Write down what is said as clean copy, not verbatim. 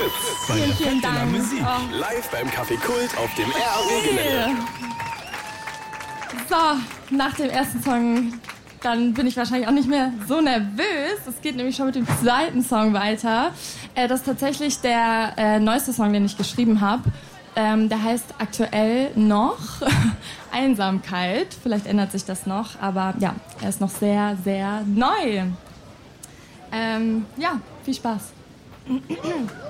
Fritz. Bei Vielen, der vielen Fête de la Dank. Musique. Oh. Live beim Café Kult auf dem RAW-Gelände. So, nach dem ersten Song, dann bin ich wahrscheinlich auch nicht mehr so nervös. Es geht nämlich schon mit dem zweiten Song weiter. Das ist tatsächlich der neueste Song, den ich geschrieben habe. Der heißt aktuell noch Einsamkeit. Vielleicht ändert sich das noch, aber ja, er ist noch sehr, sehr neu. Ja, viel Spaß.